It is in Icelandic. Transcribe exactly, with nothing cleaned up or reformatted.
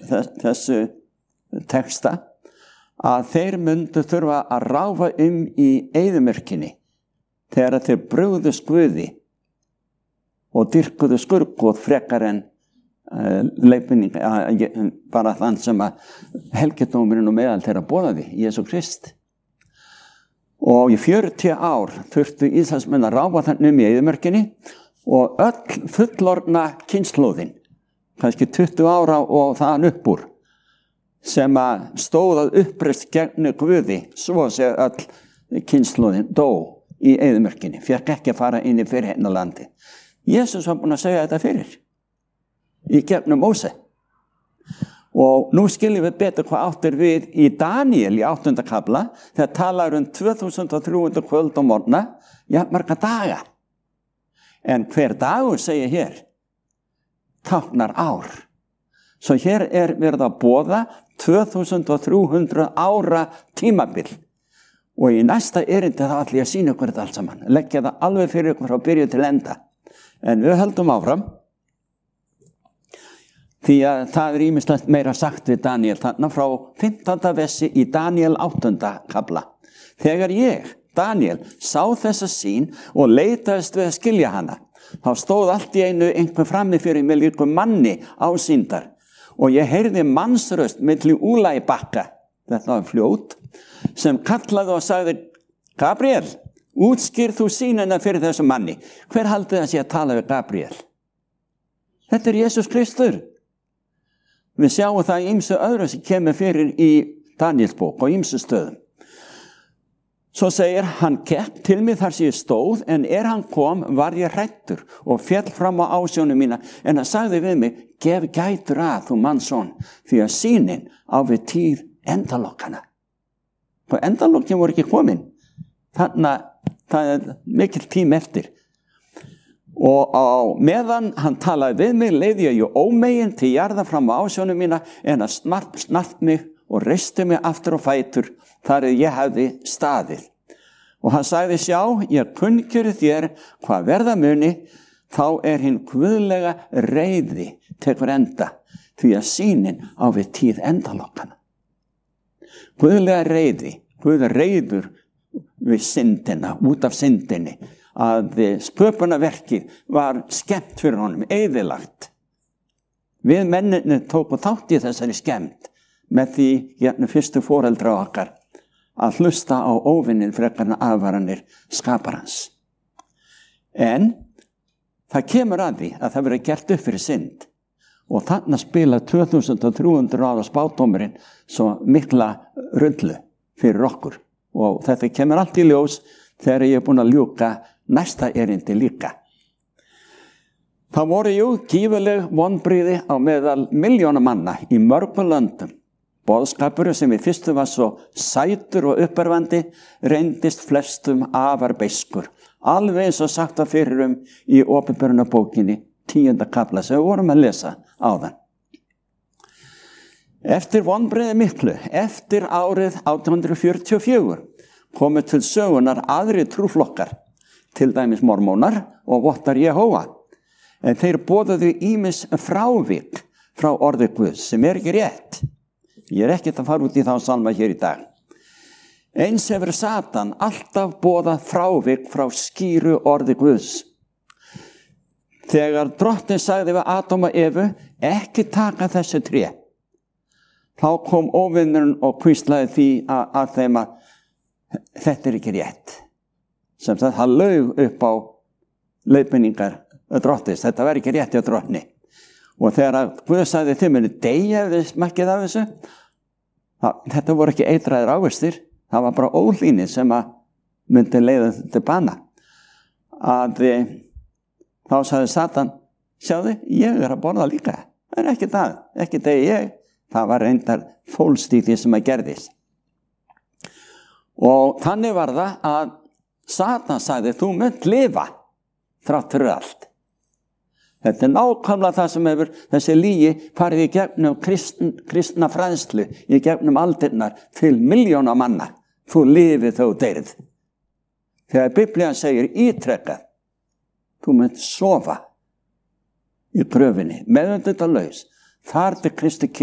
þessu texta að þeir myndu þurfa að ráfa um í eyðimörkinni þegar þeir brugðust Guði og dyrkuðu skurkóð frekar en uh, leiðbeining, uh, bara þann sem að helgidómurinn og meðal þeirra boðaði, Jesú Krist. Og í fjörutíu ár þurftu Ísraelsmenn að ráfa þannig um í eyðimörkinni og öll fullorðna kynslóðin, kannski tuttugu ára og þaðan upp úr, sem að stóðað uppreist gegn Guði, svo að segja öll kynslóðin dó í eyðimörkinni, fékk ekki að fara inn í fyrirheiðnalandi. Jesús var búinn að segja þetta fyrir, í gegnum Móse. Og nú skiljum við betur hvað áttir við í Daniel í áttunda kafla, þegar talar um tvö þúsund þrjú hundruð kvöld og morgna, ja, marga daga. En hver dagur, segir hér, táknar ár. Svo hér er verið að boða tvö þúsund þrjú hundruð ára tímabil. Og í næsta erindi þá ætla ég að sýna ykkur þetta allt saman. Leggja það alveg fyrir ykkur frá byrju til enda. En við höldum áfram. Því að það er ýmislegt meira sagt við Daniel þarna frá fimmtánda versi í Daniel áttunda kafla. Þegar ég, Daniel, sá þessa sýn og leitaðist við að skilja hana, þá stóð allt í einu einhver frammi fyrir mig líkum manni ásýndar og ég heyrði mannsröst milli Úla í bakka, þetta var fljót, sem kallaði og sagði, Gabriel, útskýr þú sýnina fyrir þessu manni. Hver haldið það sé að tala við Gabriel? Þetta er Jesús Kristur. Við sjáum það í ýmsu öðru sem kemur fyrir í Daniels bók og ýmsu stöðum. Svo segir, hann gekk til mig þar sem ég stóð, en er hann kom var ég hræddur og féll fram á ásjónu mína, en hann sagði við mig, gef gætur að þú mannsson, því að sýnin á við tíð endalokkana. Og endalokkin voru ekki komin. Þannig að það er mikill tím eftir. Og á meðan hann talaði við mig, leiði ég ómegin til jarða fram á ásjónu mína, en að snart, snart mig og reisti mig aftur á fætur, þar ég hefði staðið. Og hann sagði, sjá, ég kunnkjöri þér hvað verða muni, þá er hinn guðlega reiði tekur enda, því að sýnin á við tíð endalokkana. Guðlega reiði, Guð reiður við syndina, út af syndinni, að sköpunarverkið var skemmt fyrir honum, eyðilagt. Við menninni tóku þátt í þessari skemmt með því hérna fyrstu foreldra okkar að hlusta á óvinnin frekar en aðvaranir skaparans. En það kemur að því að það verið gert upp fyrir synd og þarna spila tvö þúsund þrjú hundruð ára spádómurinn svo mikla rullu fyrir okkur og þetta kemur allt í ljós þegar ég er búin að ljúka næsta erindi líka. Það voru jú gífurleg vonbrigði á meðal milljóna manna í mörgum löndum. Boðskapur sem í fyrstu var svo sætur og uppörvandi reyndist flestum afar beiskur. Alveg eins og sagt var fyrir um í opinberunarbókinni tíunda kafla sem við vorum að lesa áðan. Eftir vonbrigði miklu, eftir árið átján hundruð fjörutíu og fjögur, komu til sögunar aðri trúflokkar, til dæmis mormónar og vottar Jehóva. En þeir boðuðu ýmis frávik frá orði Guðs sem er ekki rétt. Ég er ekkert að fara út í þá salma hér í dag. Eins hefur Satan alltaf boðað frávik frá skýru orði Guðs. Þegar drottinn sagði við Adam og Evu, ekki taka þessu tré, þá kom óvinnurinn og hvíslaði því að, að þeim að þetta er ekki rétt. Sem það, það laug upp á leiðbeiningar drottins, þetta var ekki rétt hjá drottni. Og þegar Guð sagði þeim muni deyja ef þið smakkið af þessu, það, þetta voru ekki eitraðir ávistir, það var bara ólíni sem að myndi leiða til bana. Að þá sagði Satan, sjáðu, ég er að borða líka. Það er ekki það, ekki degi ég. Það var reyndar fólst í því sem að gerðist. Og þannig var það að Satan sagði, þú munt lifa þrátt fyrir allt. Þetta er nákvæmlega það sem hefur þessi lygi farið í gegnum kristn, kristna fræðslu, í gegnum aldirnar til miljóna manna. Þú lifið þó deyrið. Þegar Biblían segir ítrekkað, þú munt sofa í gröfinni, meðvendundarlaus, þar til Kristi kemur.